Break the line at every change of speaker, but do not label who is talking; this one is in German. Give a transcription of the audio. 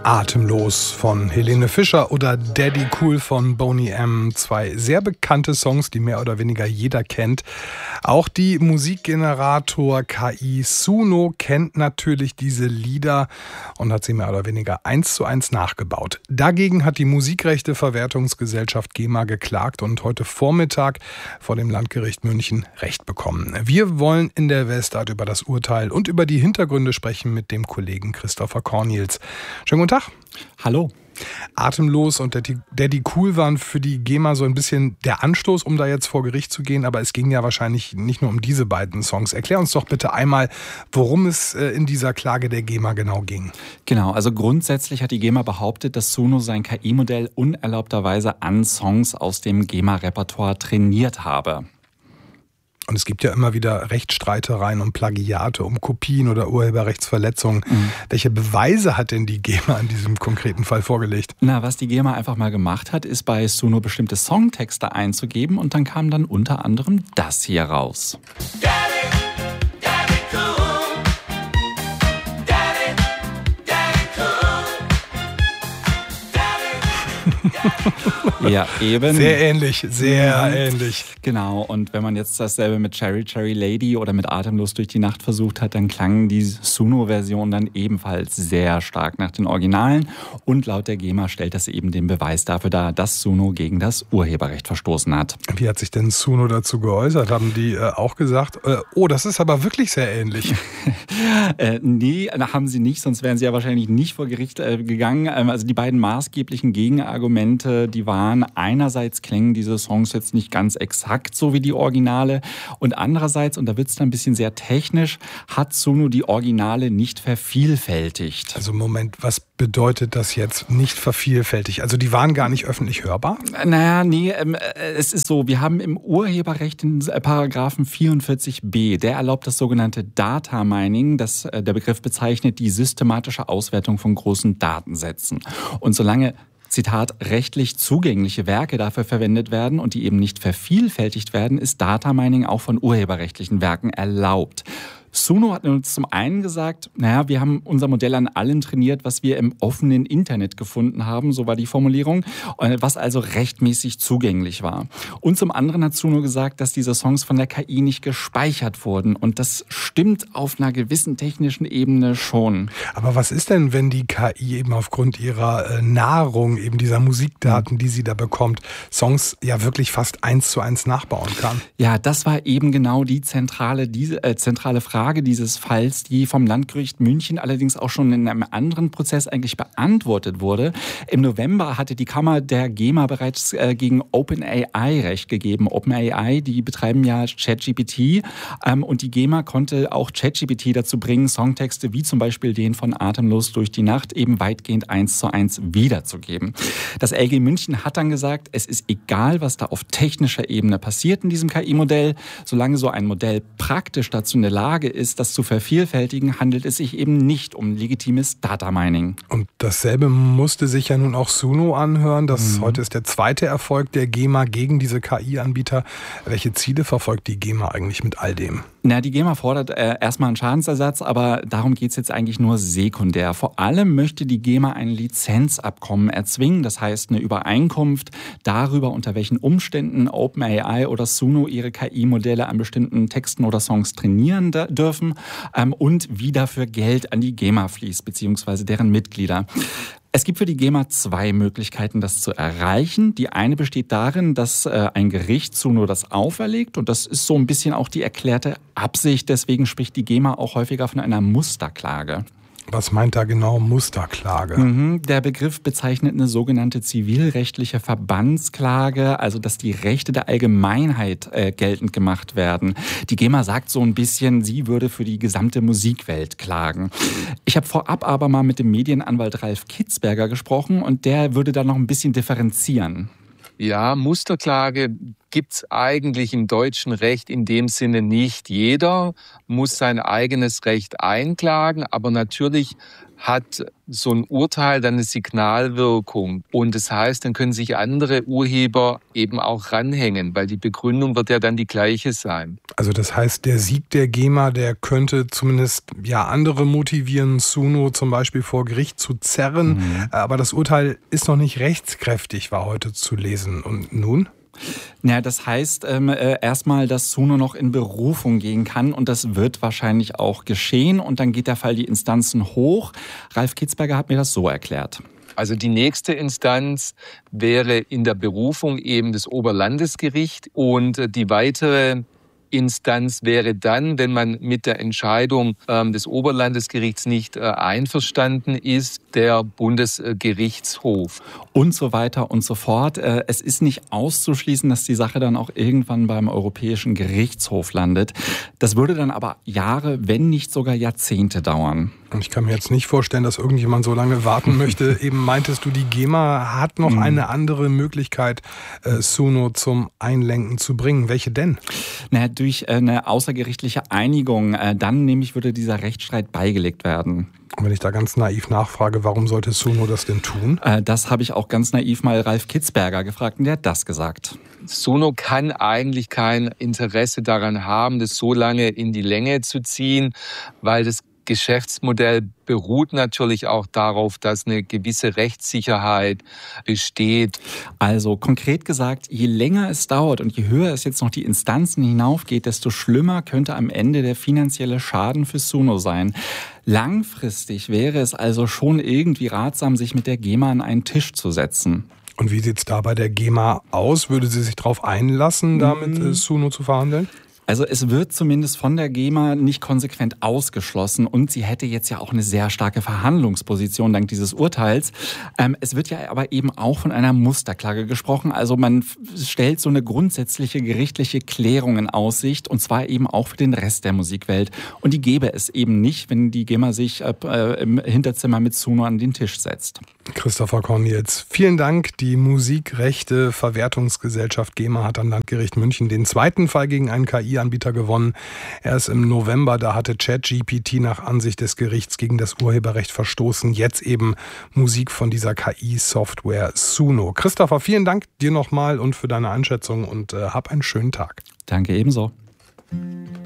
Atemlos von Helene Fischer oder Daddy Cool von Boney M. Zwei sehr bekannte Songs, die mehr oder weniger jeder kennt. Auch die Musikgenerator KI Suno kennt natürlich diese Lieder und hat sie mehr oder weniger 1:1 nachgebaut. Dagegen hat die Musikrechteverwertungsgesellschaft GEMA geklagt und heute Vormittag vor dem Landgericht München Recht bekommen. Wir wollen in der Westart über das Urteil und über die Hintergründe sprechen mit dem Kollegen Christopher Corniels. Schönen guten Tag.
Hallo.
Atemlos und Daddy Cool waren für die GEMA so ein bisschen der Anstoß, um da jetzt vor Gericht zu gehen. Aber es ging ja wahrscheinlich nicht nur um diese beiden Songs. Erklär uns doch bitte einmal, worum es in dieser Klage der GEMA genau ging.
Genau, also grundsätzlich hat die GEMA behauptet, dass Suno sein KI-Modell unerlaubterweise an Songs aus dem GEMA-Repertoire trainiert habe.
Und es gibt ja immer wieder Rechtsstreitereien um Plagiate, um Kopien oder Urheberrechtsverletzungen. Welche Beweise hat denn die GEMA in diesem konkreten Fall vorgelegt?
Na, was die GEMA einfach mal gemacht hat, ist bei Suno bestimmte Songtexte einzugeben und dann kam dann unter anderem das hier raus. Ja, eben.
Sehr ähnlich, sehr ähnlich.
Genau, und wenn man jetzt dasselbe mit Cherry Cherry Lady oder mit Atemlos durch die Nacht versucht hat, dann klang die Suno-Version dann ebenfalls sehr stark nach den Originalen. Und laut der GEMA stellt das eben den Beweis dafür dar, dass Suno gegen das Urheberrecht verstoßen hat.
Wie hat sich denn Suno dazu geäußert? Haben die auch gesagt, oh, das ist aber wirklich sehr ähnlich?
Nee, haben sie nicht, sonst wären sie ja wahrscheinlich nicht vor Gericht gegangen. Also die beiden maßgeblichen Gegenargumente, die waren, einerseits klingen diese Songs jetzt nicht ganz exakt so wie die Originale und andererseits, und da wird es dann ein bisschen sehr technisch, hat Suno die Originale nicht vervielfältigt.
Also Moment, was bedeutet das jetzt nicht vervielfältigt? Also die waren gar nicht öffentlich hörbar?
Naja, nee, es ist so, wir haben im Urheberrecht den Paragraphen 44b, der erlaubt das sogenannte Data Mining, der Begriff bezeichnet die systematische Auswertung von großen Datensätzen. Und solange Zitat, rechtlich zugängliche Werke dafür verwendet werden und die eben nicht vervielfältigt werden, ist Data Mining auch von urheberrechtlichen Werken erlaubt. Suno hat uns zum einen gesagt, naja, wir haben unser Modell an allen trainiert, was wir im offenen Internet gefunden haben, so war die Formulierung, was also rechtmäßig zugänglich war. Und zum anderen hat Suno gesagt, dass diese Songs von der KI nicht gespeichert wurden und das stimmt auf einer gewissen technischen Ebene schon.
Aber was ist denn, wenn die KI eben aufgrund ihrer Nahrung, eben dieser Musikdaten, die sie da bekommt, Songs ja wirklich fast 1:1 nachbauen kann?
Ja, das war eben genau die zentrale Frage dieses Falls, die vom Landgericht München allerdings auch schon in einem anderen Prozess eigentlich beantwortet wurde. Im November hatte die Kammer der GEMA bereits gegen OpenAI Recht gegeben. OpenAI, die betreiben ja ChatGPT und die GEMA konnte auch ChatGPT dazu bringen, Songtexte wie zum Beispiel den von Atemlos durch die Nacht eben weitgehend 1:1 wiederzugeben. Das LG München hat dann gesagt, es ist egal, was da auf technischer Ebene passiert in diesem KI-Modell, solange so ein Modell praktisch dazu in der Lage ist, das zu vervielfältigen, handelt es sich eben nicht um legitimes Data Mining.
Und dasselbe musste sich ja nun auch Suno anhören. Heute ist der zweite Erfolg der GEMA gegen diese KI-Anbieter. Welche Ziele verfolgt die GEMA eigentlich mit all dem?
Na, die GEMA fordert erstmal einen Schadensersatz, aber darum geht es jetzt eigentlich nur sekundär. Vor allem möchte die GEMA ein Lizenzabkommen erzwingen, das heißt eine Übereinkunft darüber, unter welchen Umständen OpenAI oder Suno ihre KI-Modelle an bestimmten Texten oder Songs trainieren dürfen und wie dafür Geld an die GEMA fließt, beziehungsweise deren Mitglieder. Es gibt für die GEMA zwei Möglichkeiten, das zu erreichen. Die eine besteht darin, dass ein Gericht Suno das auferlegt und das ist so ein bisschen auch die erklärte Absicht. Deswegen spricht die GEMA auch häufiger von einer Musterklage.
Was meint da genau Musterklage?
Der Begriff bezeichnet eine sogenannte zivilrechtliche Verbandsklage, also dass die Rechte der Allgemeinheit geltend gemacht werden. Die GEMA sagt so ein bisschen, sie würde für die gesamte Musikwelt klagen. Ich habe vorab aber mal mit dem Medienanwalt Ralf Kitzberger gesprochen und der würde da noch ein bisschen differenzieren.
Ja, Musterklage gibt's eigentlich im deutschen Recht in dem Sinne nicht. Jeder muss sein eigenes Recht einklagen, aber natürlich hat so ein Urteil dann eine Signalwirkung. Und das heißt, dann können sich andere Urheber eben auch ranhängen, weil die Begründung wird ja dann die gleiche sein.
Also das heißt, der Sieg der GEMA, der könnte zumindest andere motivieren, Suno zum Beispiel vor Gericht zu zerren. Aber das Urteil ist noch nicht rechtskräftig, war heute zu lesen. Und nun?
Ja, das heißt erstmal, dass Suno noch in Berufung gehen kann und das wird wahrscheinlich auch geschehen und dann geht der Fall die Instanzen hoch. Ralf Kitzberger hat mir das so erklärt.
Also die nächste Instanz wäre in der Berufung eben das Oberlandesgericht und die weitere Instanz wäre dann, wenn man mit der Entscheidung des Oberlandesgerichts nicht einverstanden ist, der Bundesgerichtshof.
Und so weiter und so fort. Es ist nicht auszuschließen, dass die Sache dann auch irgendwann beim Europäischen Gerichtshof landet. Das würde dann aber Jahre, wenn nicht sogar Jahrzehnte dauern.
Und ich kann mir jetzt nicht vorstellen, dass irgendjemand so lange warten möchte. Eben meintest du, die GEMA hat noch eine andere Möglichkeit, Suno zum Einlenken zu bringen. Welche denn?
Durch eine außergerichtliche Einigung. Dann nämlich würde dieser Rechtsstreit beigelegt werden.
Und wenn ich da ganz naiv nachfrage, warum sollte Suno das denn tun?
Das habe ich auch ganz naiv mal Ralf Kitzberger gefragt und der hat das gesagt.
Suno kann eigentlich kein Interesse daran haben, das so lange in die Länge zu ziehen, weil das Geschäftsmodell beruht natürlich auch darauf, dass eine gewisse Rechtssicherheit besteht.
Also konkret gesagt, je länger es dauert und je höher es jetzt noch die Instanzen hinaufgeht, desto schlimmer könnte am Ende der finanzielle Schaden für Suno sein. Langfristig wäre es also schon irgendwie ratsam, sich mit der GEMA an einen Tisch zu setzen.
Und wie sieht es da bei der GEMA aus? Würde sie sich darauf einlassen, da mit Suno zu verhandeln?
Also es wird zumindest von der GEMA nicht konsequent ausgeschlossen und sie hätte jetzt ja auch eine sehr starke Verhandlungsposition dank dieses Urteils. Es wird ja aber eben auch von einer Musterklage gesprochen. Also man stellt so eine grundsätzliche gerichtliche Klärung in Aussicht und zwar eben auch für den Rest der Musikwelt. Und die gäbe es eben nicht, wenn die GEMA sich im Hinterzimmer mit Suno an den Tisch setzt.
Christopher Cornils, vielen Dank. Die Musikrechte-Verwertungsgesellschaft GEMA hat am Landgericht München den zweiten Fall gegen einen KI-Anbieter gewonnen. Erst im November, da hatte ChatGPT nach Ansicht des Gerichts gegen das Urheberrecht verstoßen. Jetzt eben Musik von dieser KI-Software Suno. Christopher, vielen Dank dir nochmal und für deine Einschätzung und hab einen schönen Tag.
Danke ebenso.